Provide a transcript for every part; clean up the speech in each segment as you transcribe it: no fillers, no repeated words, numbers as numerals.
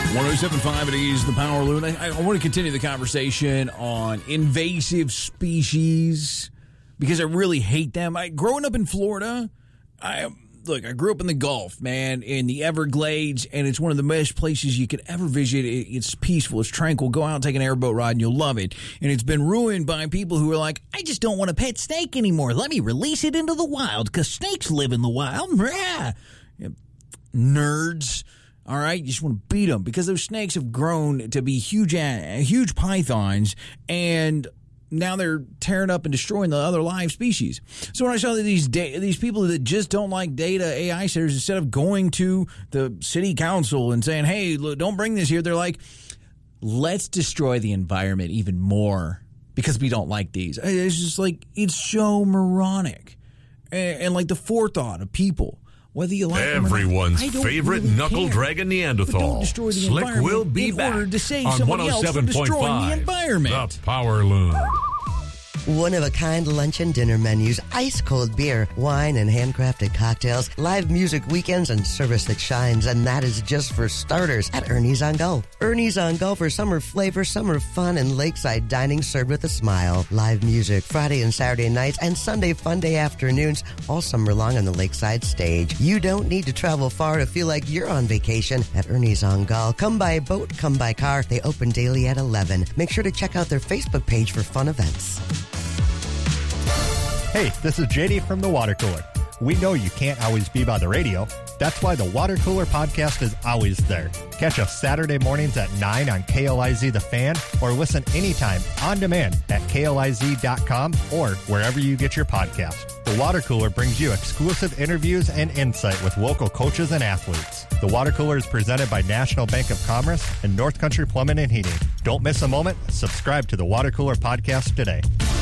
107.5 it is the Power Loon. I want to continue the conversation on invasive species because I really hate them. Growing up in Florida, I grew up in the Gulf, man, in the Everglades, and it's one of the best places you could ever visit. It's peaceful, it's tranquil. Go out and take an airboat ride, and you'll love it. And it's been ruined by people who are like, I just don't want a pet snake anymore. Let me release it into the wild because snakes live in the wild. Nerds. All right, you just want to beat them because those snakes have grown to be huge pythons, and now they're tearing up and destroying the other live species. So when I saw that these people that just don't like data AI centers, instead of going to the city council and saying, hey, look, don't bring this here, they're like, let's destroy the environment even more because we don't like these. It's just like, it's so moronic. And like the forethought of people. Whether you like everyone's favorite really knuckle dragon Neanderthal. Slick will be back on 107.5 The Power Loon. One-of-a-kind lunch and dinner menus, ice-cold beer, wine and handcrafted cocktails, live music weekends, and service that shines. And that is just for starters at Ernie's on Go. Ernie's on Go for summer flavor, summer fun, and lakeside dining served with a smile. Live music Friday and Saturday nights and Sunday fun day afternoons all summer long on the lakeside stage. You don't need to travel far to feel like you're on vacation at Ernie's on Go. Come by boat, come by car. They open daily at 11. Make sure to check out their Facebook page for fun events. Hey, this is JD from The Water Cooler. We know you can't always be by the radio. That's why the Water Cooler podcast is always there. Catch us Saturday mornings at 9 on KLIZ The Fan, or listen anytime on demand at KLIZ.com or wherever you get your podcast. The Water Cooler brings you exclusive interviews and insight with local coaches and athletes. The Water Cooler is presented by National Bank of Commerce and North Country Plumbing and Heating. Don't miss a moment. Subscribe to the Water Cooler podcast today.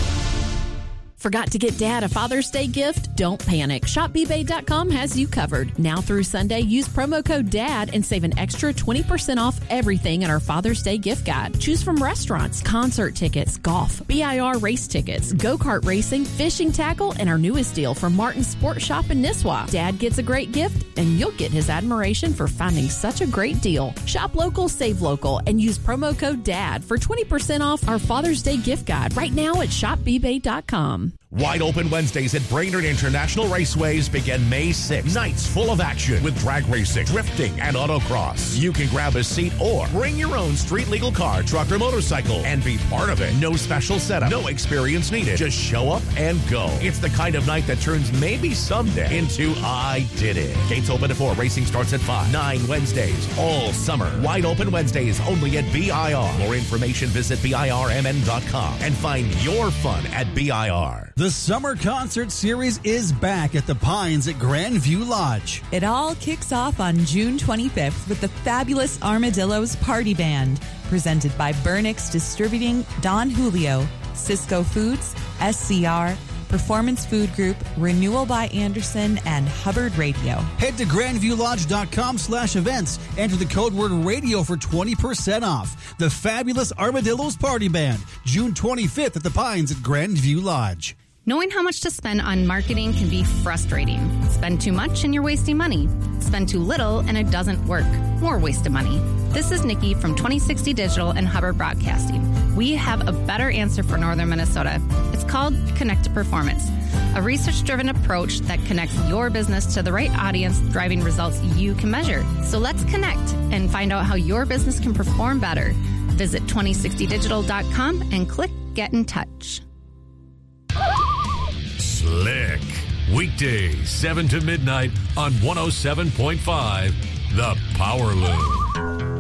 Forgot to get Dad a Father's Day gift? Don't panic. ShopBeBay.com has you covered. Now through Sunday, use promo code DAD and save an extra 20% off everything in our Father's Day gift guide. Choose from restaurants, concert tickets, golf, BIR race tickets, go-kart racing, fishing tackle, and our newest deal from Martin's Sports Shop in Nisswa. Dad gets a great gift, and you'll get his admiration for finding such a great deal. Shop local, save local, and use promo code DAD for 20% off our Father's Day gift guide right now at ShopBeBay.com. Wide Open Wednesdays at Brainerd International Raceways begin May 6th. Nights full of action with drag racing, drifting, and autocross. You can grab a seat or bring your own street legal car, truck, or motorcycle and be part of it. No special setup, no experience needed. Just show up and go. It's the kind of night that turns maybe someday into I did it. Gates open at 4. Racing starts at 5. 9 Wednesdays all summer. Wide Open Wednesdays only at BIR. More information, visit BIRMN.com and find your fun at BIR. The Summer Concert Series is back at the Pines at Grandview Lodge. It all kicks off on June 25th with the fabulous Armadillos Party Band, presented by Burnix Distributing, Don Julio, Cisco Foods, SCR, Performance Food Group, Renewal by Anderson, and Hubbard Radio. Head to grandviewlodge.com/events. Enter the code word radio for 20% off. The fabulous Armadillos Party Band, June 25th at the Pines at Grandview Lodge. Knowing how much to spend on marketing can be frustrating. Spend too much and you're wasting money. Spend too little and it doesn't work. More wasted money. This is Nikki from 2060 Digital and Hubbard Broadcasting. We have a better answer for Northern Minnesota. It's called Connect to Performance, a research-driven approach that connects your business to the right audience, driving results you can measure. So let's connect and find out how your business can perform better. Visit 2060digital.com and click Get in Touch. Slick. Weekdays, 7 to midnight on 107.5 The Power Loon.